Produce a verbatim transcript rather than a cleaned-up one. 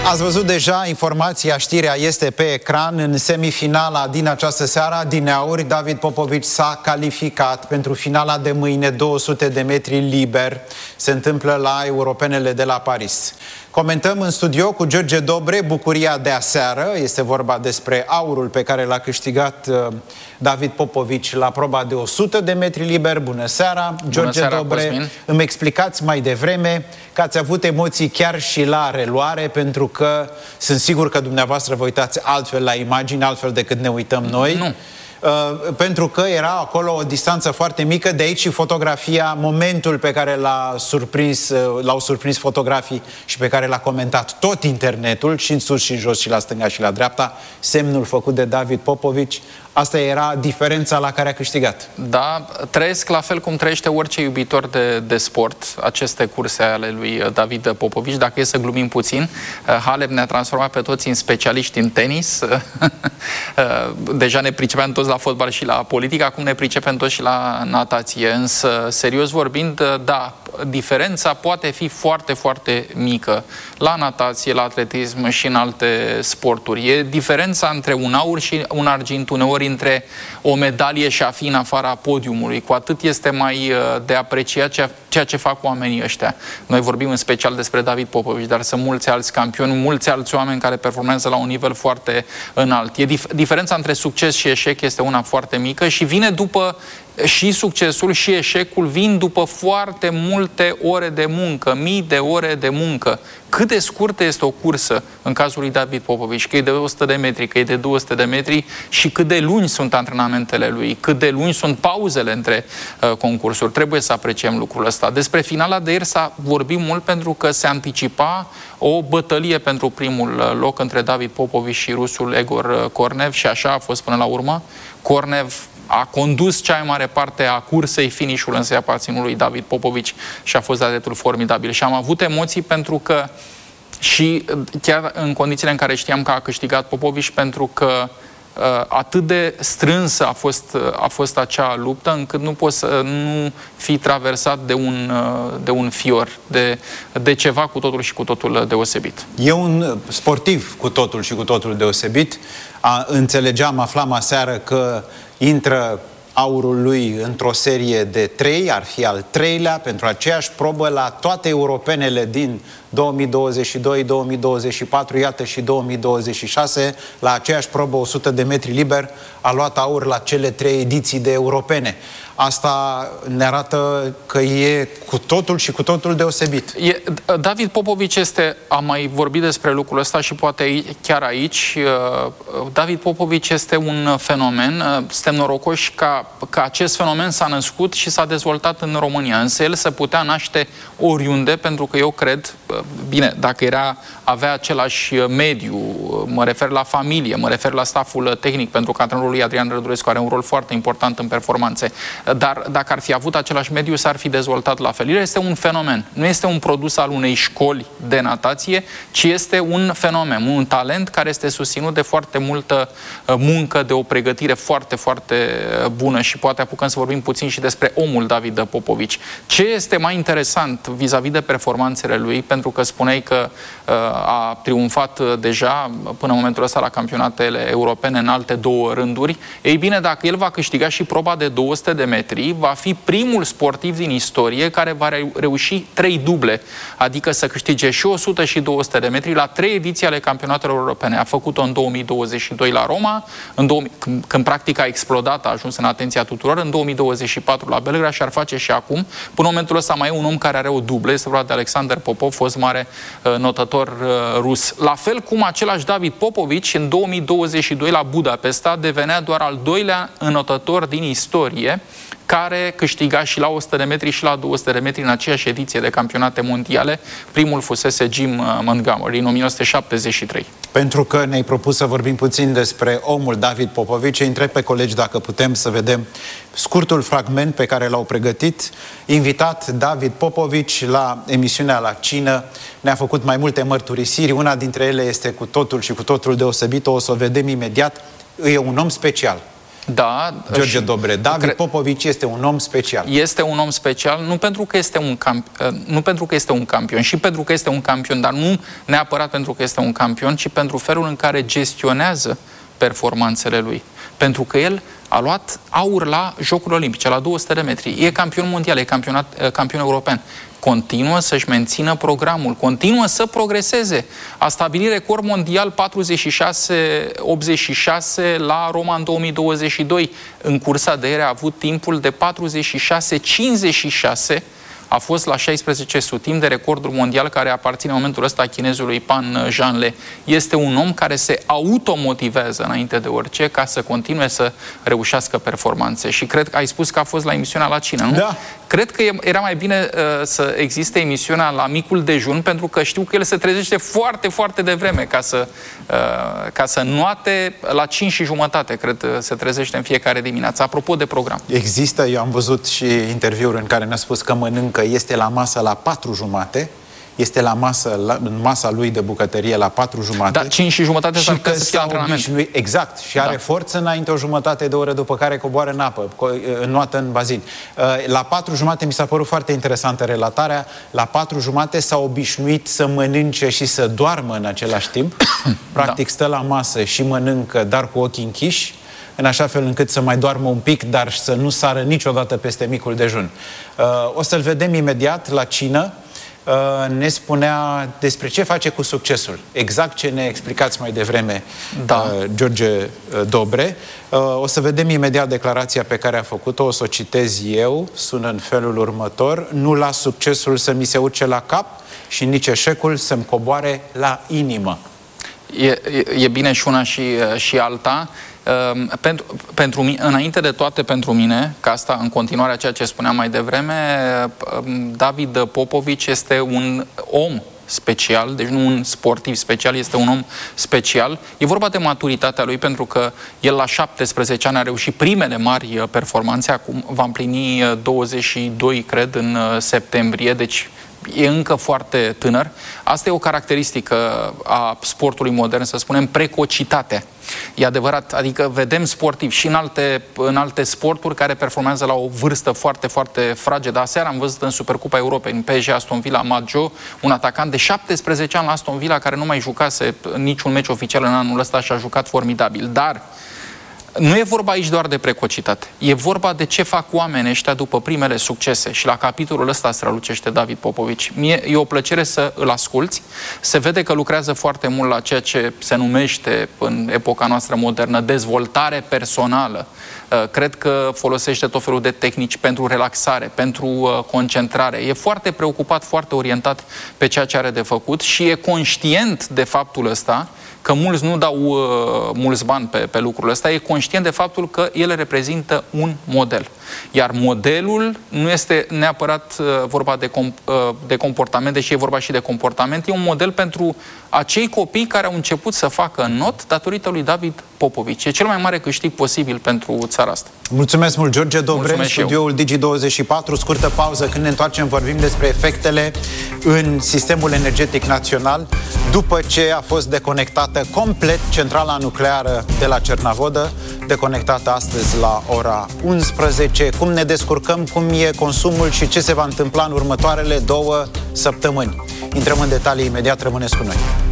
Ați văzut deja, informația, știrea este pe ecran. În semifinala din această seară, adineauri, David Popovici s-a calificat pentru finala de mâine, două sute de metri liber. Se întâmplă la Europenele de la Paris. Comentăm în studio cu George Dobre bucuria de aseară. Este vorba despre aurul pe care l-a câștigat uh, David Popovici la proba de o sută de metri liber. Bună seara, George Bună seara, Dobre. Cosmin. Îmi explicați mai devreme că ați avut emoții chiar și la reluare, pentru că sunt sigur că dumneavoastră vă uitați altfel la imagini, altfel decât ne uităm noi. Nu. Uh, pentru că era acolo o distanță foarte mică, de aici și fotografia, momentul pe care l-a surprins, uh, l-au surprins fotografii și pe care l-a comentat tot internetul, și în sus și în jos și la stânga și la dreapta, semnul făcut de David Popovici. Asta era diferența la care a câștigat. Da, trăiesc la fel cum trăiește orice iubitor de, de sport aceste curse ale lui David Popovici. Dacă e să glumim puțin, Halep ne-a transformat pe toți în specialiști în tenis. Deja ne pricepem toți la fotbal și la politică, acum ne pricepem toți și la natație. Însă, serios vorbind, da, diferența poate fi foarte, foarte mică la natație, la atletism și în alte sporturi. E diferența între un aur și un argint, uneori între o medalie și a fi în afara podiumului. Cu atât este mai de apreciat ceea ce fac oamenii ăștia. Noi vorbim în special despre David Popovici, dar sunt mulți alți campioni, mulți alți oameni care performează la un nivel foarte înalt. E dif- diferența între succes și eșec este una foarte mică și vine după și succesul și eșecul vin după foarte multe ore de muncă, mii de ore de muncă. Cât de scurtă este o cursă în cazul lui David Popovici, că e de o sută de metri, că e de două sute de metri, și cât de lungi sunt antrenamentele lui, cât de lungi sunt pauzele între uh, concursuri. Trebuie să apreciem lucrul ăsta. Despre finala de ieri s-a vorbit mult pentru că se anticipa o bătălie pentru primul loc între David Popovici și rusul Egor Kornev și așa a fost până la urmă. Kornev a condus cea mai mare parte a cursei, finish-ul însă a aparținut lui David Popovici și a fost atletul formidabil. Și am avut emoții pentru că, și chiar în condițiile în care știam că a câștigat Popovici, pentru că uh, atât de strânsă a fost, a fost acea luptă, încât nu poți să nu fi traversat de un, uh, de un fior, de, de ceva cu totul și cu totul deosebit. E un sportiv cu totul și cu totul deosebit. A, înțelegeam, aflam aseară că intră aurul lui într-o serie de trei, ar fi al treilea, pentru aceeași probă la toate europenele din două mii douăzeci și doi două mii douăzeci și patru, iată și două mii douăzeci și șase, la aceeași probă o sută de metri liber, a luat aur la cele trei ediții de europene. Asta ne arată că e cu totul și cu totul deosebit. E, David Popovici este, am mai vorbit despre lucrul ăsta și poate chiar aici, David Popovici este un fenomen. Suntem norocoși ca, că acest fenomen s-a născut și s-a dezvoltat în România, însă el se putea naște oriunde, pentru că eu cred, bine, dacă era, avea același mediu, mă refer la familie, mă refer la stafful tehnic, pentru că antrenorul lui Adrian Rădurescu are un rol foarte important în performanțe. Dar dacă ar fi avut același mediu, s-ar fi dezvoltat la fel. El este un fenomen. Nu este un produs al unei școli de natație, ci este un fenomen, un talent care este susținut de foarte multă muncă, de o pregătire foarte, foarte bună. Și poate apucăm să vorbim puțin și despre omul David Popovici. Ce este mai interesant vis-a-vis de performanțele lui, pentru că spuneai că uh, a triumfat deja până în momentul ăsta la campionatele europene în alte două rânduri, ei bine, dacă el va câștiga și proba de două sute de metri, va fi primul sportiv din istorie care va reuși trei duble, adică să câștige și o sută și două sute de metri la trei ediții ale campionatelor europene. A făcut-o în două mii douăzeci și doi la Roma, în două mii, când, când practic a explodat, a ajuns în atenția tuturor, în două mii douăzeci și patru la Belgrad și ar face și acum. Până în momentul ăsta mai e un om care are o dublă, este vorba de Alexander Popov, fost mare uh, notător uh, rus. La fel cum același David Popovici în două mii douăzeci și doi la Budapesta devenea doar al doilea înotător din istorie care câștiga și la o sută de metri și la două sute de metri în aceeași ediție de campionate mondiale. Primul fusese Jim Montgomery în o mie nouă sute șaptezeci și trei. Pentru că ne-ai propus să vorbim puțin despre omul David Popovici, întreb pe colegi dacă putem să vedem scurtul fragment pe care l-au pregătit. Invitat David Popovici la emisiunea La Cină, ne-a făcut mai multe mărturisiri, una dintre ele este cu totul și cu totul deosebită, o să o vedem imediat. E un om special. Da. George Dobre, David Popovici este un om special. Este un om special, nu pentru că este un campion, nu pentru că este un campion, și pentru că este un campion, dar nu neapărat pentru că este un campion, ci pentru felul în care gestionează performanțele lui. Pentru că el a luat aur la Jocurile Olimpice, la două sute de metri. E campion mondial, e campionat, campion european. Continuă să-și mențină programul, continuă să progreseze. A stabilit record mondial patruzeci și șase optzeci și șase la Roma în două mii douăzeci și doi. În cursa de aer a avut timpul de patruzeci și șase cincizeci și șase. A fost la șaisprezece sutim de recordul mondial care aparține în momentul ăsta chinezului Pan Zhanle. Este un om care se automotivează înainte de orice ca să continue să reușească performanțe. Și cred că ai spus că a fost la emisiunea La Cină, nu? Da. Cred că era mai bine uh, să existe emisiunea la micul dejun, pentru că știu că el se trezește foarte, foarte devreme ca să, uh, ca să nuate la cinci și jumătate, cred, se trezește în fiecare dimineață. Apropo de program. Există, eu am văzut și interviuri în care ne-a spus că mănâncă, este la masă la patru jumate, este la masă, la, în masa lui de bucătărie la patru jumate. Da, cinci și jumătate și că să fie antrenament. Exact. Și are da. forță înainte o jumătate de oră, după care coboară în apă, înnoată în bazin. La patru jumate mi s-a părut foarte interesantă relatarea. La patru jumate s-a obișnuit să mănânce și să doarmă în același timp. Practic da. stă la masă și mănâncă, dar cu ochii închiși, în așa fel încât să mai doarmă un pic, dar să nu sară niciodată peste micul dejun. O să-l vedem imediat la cină. Ne spunea despre ce face cu succesul. Exact ce ne explicați mai devreme, da. George Dobre. O să vedem imediat declarația pe care a făcut-o, o să o citez eu, sună în felul următor: nu las succesul să mi se urce la cap și nici eșecul să-mi coboare la inimă. E, e, e bine și una și, și alta. Uh, pentru, pentru mine, înainte de toate pentru mine, ca asta în continuare a ceea ce spuneam mai devreme, uh, David Popovici este un om special, deci nu un sportiv special, este un om special. E vorba de maturitatea lui, pentru că el la șaptesprezece ani a reușit primele mari performanțe, acum va împlini douăzeci și doi, cred, în septembrie, deci e încă foarte tânăr. Asta e o caracteristică a sportului modern, să spunem, precocitatea. E adevărat, adică vedem sportivi și în alte, în alte sporturi care performează la o vârstă foarte, foarte fragedă. Aseară am văzut în Supercupa Europei, în P S G Aston Villa, Maggio, un atacant de șaptesprezece ani la Aston Villa care nu mai jucase niciun meci oficial în anul ăsta și a jucat formidabil. Dar nu e vorba aici doar de precocitate. E vorba de ce fac oamenii ăștia după primele succese. Și la capitolul ăsta strălucește David Popovici. Mie e o plăcere să îl asculți. Se vede că lucrează foarte mult la ceea ce se numește în epoca noastră modernă dezvoltare personală. Cred că folosește tot felul de tehnici pentru relaxare, pentru concentrare. E foarte preocupat, foarte orientat pe ceea ce are de făcut și e conștient de faptul ăsta, că mulți nu dau uh, mulți bani pe, pe lucrul ăsta, e conștient de faptul că ele reprezintă un model. Iar modelul nu este neapărat uh, vorba de, com, uh, de comportament, deși e vorba și de comportament, e un model pentru acei copii care au început să facă not datorită lui David Popovici. E cel mai mare câștig posibil pentru țara asta. Mulțumesc mult, George Dobre, în studioul Digi douăzeci și patru. Scurtă pauză, când ne întoarcem vorbim despre efectele în sistemul energetic național după ce a fost deconectată complet centrala nucleară de la Cernavodă, deconectată astăzi la ora unsprezece. Cum ne descurcăm, cum e consumul și ce se va întâmpla în următoarele două săptămâni. Intrăm în detalii imediat, rămâneți cu noi.